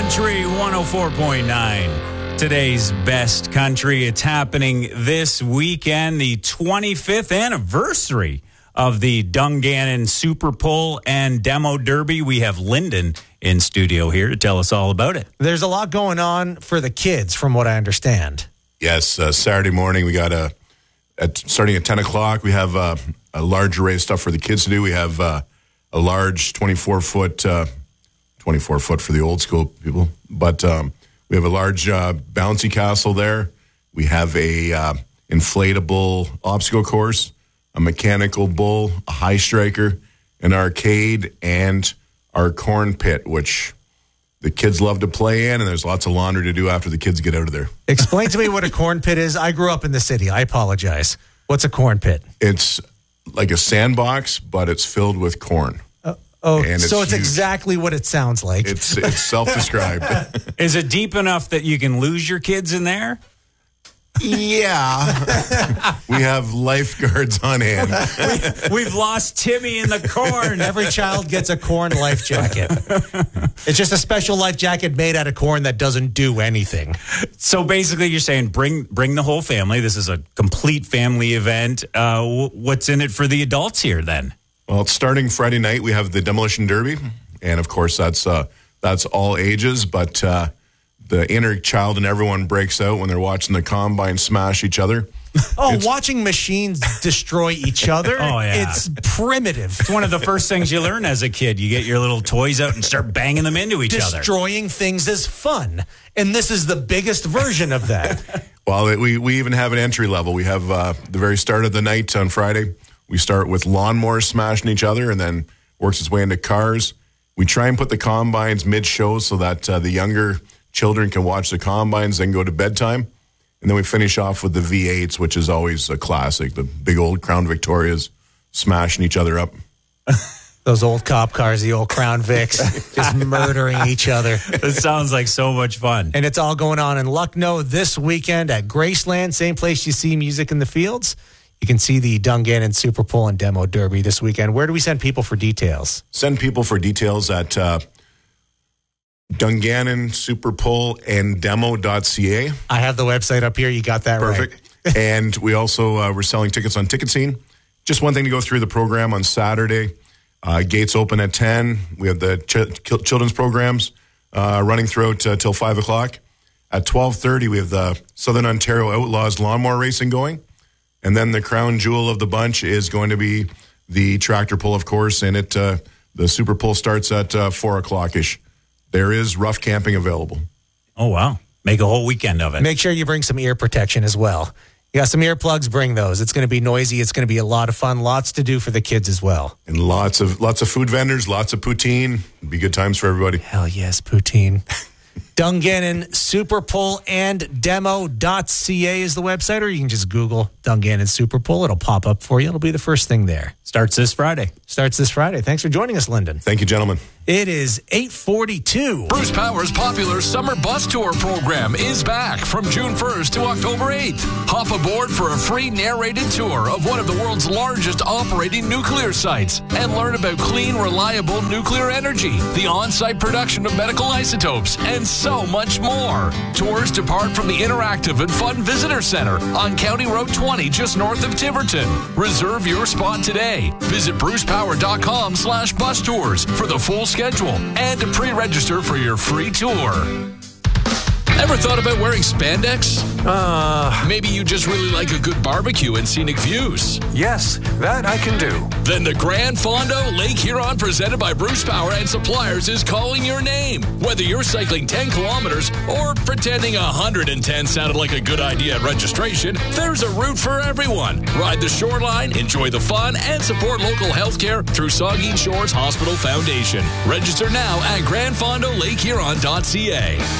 Country 104.9. Today's best country. It's happening this weekend, the 25th anniversary of the Dungannon Super Pull and Demo Derby. We have Lyndon in studio here to tell us all about it. There's a lot going on for the kids, from what I understand. Yes, Saturday morning we got starting at 10 o'clock. We have a large array of stuff for the kids to do. We have a large 24-foot for the old school people, but we have a large bouncy castle there. We have a inflatable obstacle course, a mechanical bull, a high striker, an arcade, and our corn pit, which the kids love to play in, and there's lots of laundry to do after the kids get out of there. Explain to me what a corn pit is. I grew up in the city. I apologize. What's a corn pit? It's like a sandbox, but it's filled with corn. So it's exactly what it sounds like. It's self-described. Is it deep enough that you can lose your kids in there? Yeah. We have lifeguards on hand. We've lost Timmy in the corn. Every child gets a corn life jacket. It's just a special life jacket made out of corn that doesn't do anything. So basically you're saying bring the whole family. This is a complete family event. What's in it for the adults here then? Well, it's starting Friday night. We have the Demolition Derby, and of course that's all ages. But the inner child and everyone breaks out when they're watching the combine smash each other. Watching machines destroy each other. Oh, yeah. It's primitive. It's one of the first things you learn as a kid. You get your little toys out and start banging them into each other. Destroying things is fun, and this is the biggest version of that. Well, we even have an entry level. We have the very start of the night on Friday. We start with lawnmowers smashing each other and then works its way into cars. We try and put the combines mid-show so that the younger children can watch the combines, then go to bedtime. And then we finish off with the V8s, which is always a classic. The big old Crown Victorias smashing each other up. Those old cop cars, the old Crown Vics, just murdering each other. It sounds like so much fun. And it's all going on in Lucknow this weekend at Graceland, same place you see Music in the Fields. You can see the Dungannon Super Pull and Demo Derby this weekend. Where do we send people for details? Send people for details at Dungannon Super Pull and Demo.ca. I have the website up here. You got that Perfect. right. And we also, we're selling tickets on Ticket Scene. Just one thing to go through the program on Saturday. Gates open at 10. We have the children's programs running throughout till 5 o'clock. At 12:30, we have the Southern Ontario Outlaws lawnmower racing going. And then the crown jewel of the bunch is going to be the tractor pull, of course, and the Super Pull starts at 4 o'clock-ish. There is rough camping available. Oh, wow. Make a whole weekend of it. Make sure you bring some ear protection as well. You got some earplugs, bring those. It's going to be noisy. It's going to be a lot of fun. Lots to do for the kids as well. And lots of food vendors, lots of poutine. It'll be good times for everybody. Hell yes, poutine. Dungannon Super Pull and Demo.ca is the website, or you can just Google Dungannon Super Pull. It'll pop up for you. It'll be the first thing there. Starts this Friday. Thanks for joining us, Lyndon. Thank you, gentlemen. It is 8:42. Bruce Power's popular summer bus tour program is back from June 1st to October 8th. Hop aboard for a free narrated tour of one of the world's largest operating nuclear sites and learn about clean, reliable nuclear energy, the on-site production of medical isotopes, and so much more. Tours depart from the interactive and fun visitor center on County Road 20 just north of Tiverton. Reserve your spot today. Visit brucepower.com/bus tours for the full schedule and to pre-register for your free tour. Ever thought about wearing spandex? Maybe you just really like a good barbecue and scenic views. Yes, that I can do. Then the Grand Fondo Lake Huron presented by Bruce Power and Suppliers is calling your name. Whether you're cycling 10 kilometers or pretending 110 sounded like a good idea at registration, there's a route for everyone. Ride the shoreline, enjoy the fun, and support local healthcare through Saugeen Shores Hospital Foundation. Register now at GrandFondoLakeHuron.ca.